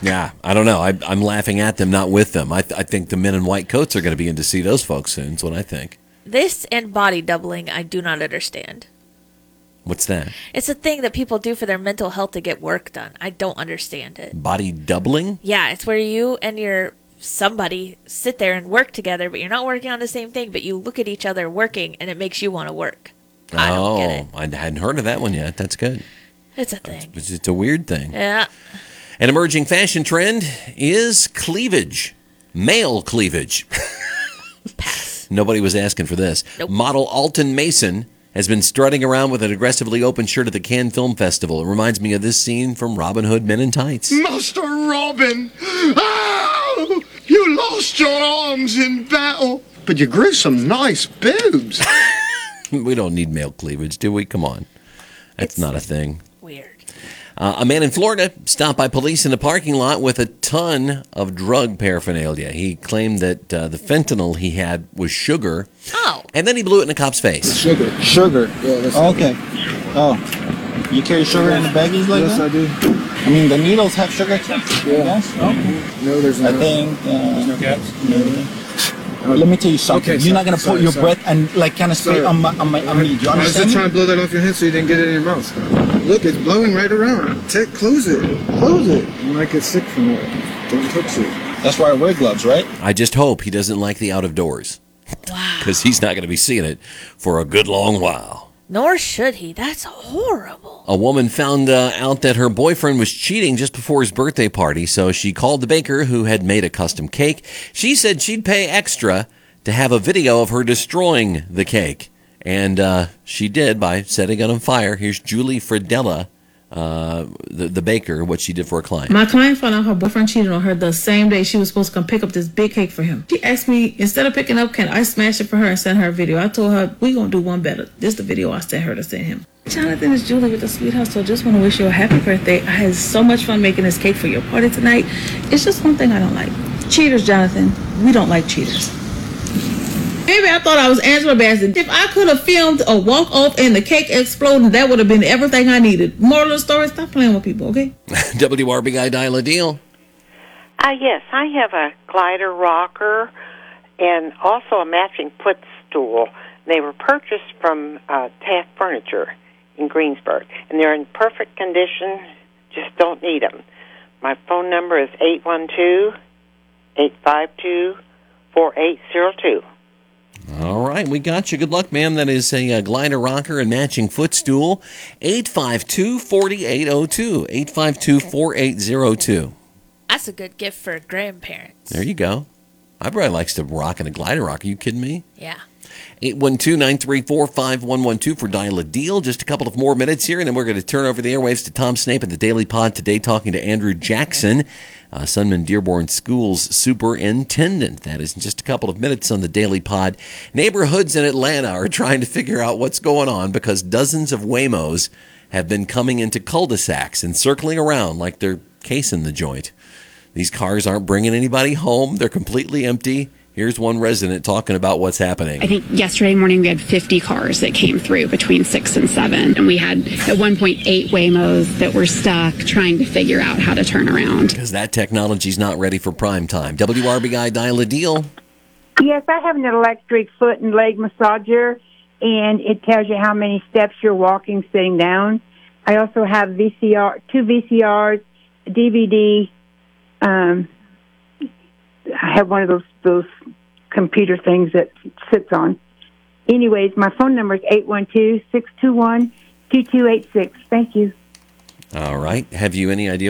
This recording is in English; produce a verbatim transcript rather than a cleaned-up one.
Yeah, I don't know. I, I'm laughing at them, not with them. I, th- I think the men in white coats are going to be in to see those folks soon. That's what I think. This and body doubling, I do not understand. What's that? It's a thing that people do for their mental health to get work done. I don't understand it. Body doubling? Yeah, it's where you and your somebody sit there and work together, but you're not working on the same thing, but you look at each other working, and it makes you want to work. I don't oh, get it. I hadn't heard of that one yet. That's good. It's a thing. It's, it's a weird thing. Yeah. An emerging fashion trend is cleavage. Male cleavage. Pass. Nobody was asking for this. Nope. Model Alton Mason has been strutting around with an aggressively open shirt at the Cannes Film Festival. It reminds me of this scene from Robin Hood Men in Tights. Master Robin! Oh, you lost your arms in battle. But you grew some nice boobs. We don't need male cleavage, do we? Come on. That's It's not a thing. Weird. Uh, a man in Florida stopped by police in a parking lot with a ton of drug paraphernalia. He claimed that uh, the fentanyl he had was sugar. Oh. And then he blew it in the cop's face. Sugar. Sugar. Yeah, that's okay. Oh. You carry sugar in the baggies like yes, that? Yes, I do. I mean, the needles have sugar too? Yeah. Yes? Okay. No, there's no. I think... Uh, there's no caps? No. Let me tell you something. Okay, You're not sorry, gonna put sorry, your sorry. breath and like kind of spray Sorry. on my on my on me. Do you I was just understand? trying to blow that off your head so you didn't get it in your mouth. Look, it's blowing right around. Take, close it. Close it. You might get sick from it. Don't touch it. That's why I wear gloves, right? I just hope he doesn't like the out of doors. Wow. Because he's not going to be seeing it for a good long while. Nor should he. That's horrible. A woman found uh, out that her boyfriend was cheating just before his birthday party, so she called the baker who had made a custom cake. She said she'd pay extra to have a video of her destroying the cake. And uh, she did by setting it on fire. Here's Julie Fridella, uh, the, the baker, what she did for a client. My client found out her boyfriend cheated on her the same day she was supposed to come pick up this big cake for him. She asked me, instead of picking up, can I smash it for her and send her a video? I told her, we gonna do one better. This is the video I sent her to send him. Jonathan, it's Julie with the Sweet House, so just want to wish you a happy birthday. I had so much fun making this cake for your party tonight. It's just one thing I don't like. Cheaters, Jonathan. We don't like cheaters. Maybe I thought I was Angela Bassett. If I could have filmed a walk off and the cake exploding, that would have been everything I needed. Moral of the story, stop playing with people, okay? W R B guy, dial a deal. Uh, yes, I have a glider rocker and also a matching footstool. They were purchased from uh, Taft Furniture in Greensburg, and they're in perfect condition, just don't need them. My phone number is eight one two, eight five two, four eight zero two. All right, we got you. Good luck, ma'am. That is a, uh glider rocker and matching footstool. eight five two, four eight zero two. eight five two, four eight zero two. That's a good gift for grandparents. There you go. My brother likes to rock in a glider rocker. Are you kidding me? Yeah. eight one two, nine three four, five one one two for Dial a Deal. Just a couple of more minutes here, and then we're going to turn over the airwaves to Tom Snape at the Daily Pod today, talking to Andrew Jackson, uh, Sunman Dearborn Schools Superintendent. That is in just a couple of minutes on the Daily Pod. Neighborhoods in Atlanta are trying to figure out what's going on because dozens of Waymos have been coming into cul-de-sacs and circling around like they're casing the joint. These cars aren't bringing anybody home. They're completely empty. Here's one resident talking about what's happening. I think yesterday morning we had fifty cars that came through between six and seven. And we had at one point eight Waymos that were stuck trying to figure out how to turn around. Because that technology's not ready for prime time. W R B guy, Dial a Deal. Yes, I have an electric foot and leg massager, and it tells you how many steps you're walking sitting down. I also have V C R, two V C Rs, a D V D. Um, I have one of those those computer things that sits on. Anyways, my phone number is eight one two, six two one, two two eight six. Thank you. All right. Have you any idea